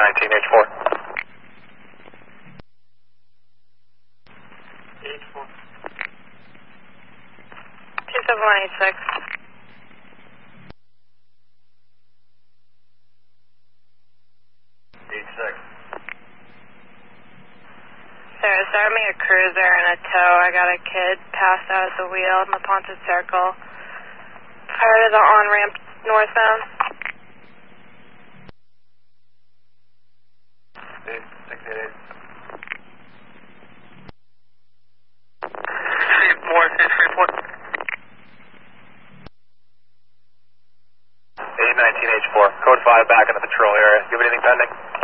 819H4. H4. 27186. Sarah, start me a cruiser and a tow. I got a kid passed out at the wheel in the Ponce Circle. Part of the on-ramp northbound. 688. More 634. 819H4. Code 5 back in the patrol area. You have anything pending?